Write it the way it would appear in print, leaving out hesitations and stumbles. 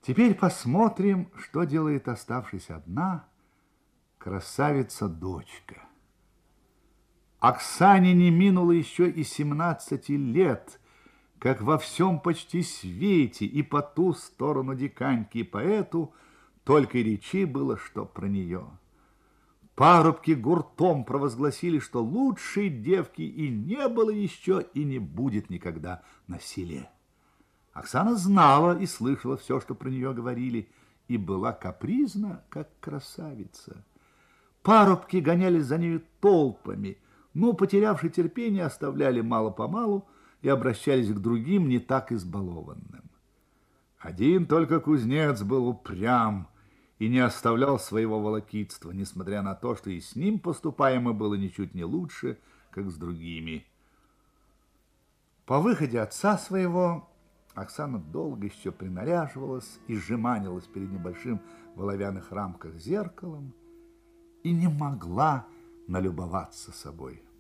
Теперь посмотрим, что делает оставшись одна красавица-дочка. Оксане не минуло еще и 17 лет, как во всем почти свете и по ту сторону диканьки и поэту только и речи было, что про нее. Парубки гуртом провозгласили, что лучшей девки и не было еще, и не будет никогда на селе. Оксана знала и слышала все, что про нее говорили, и была капризна, как красавица. Парубки гонялись за нею толпами, но, потерявши терпение, оставляли мало-помалу и обращались к другим, не так избалованным. Один только кузнец был упрям и не оставлял своего волокитства, несмотря на то, что и с ним поступаемо было ничуть не лучше, как с другими. По выходе отца своего Оксана долго еще принаряживалась и сжиманилась перед небольшим в оловянных рамках зеркалом и не могла налюбоваться собой.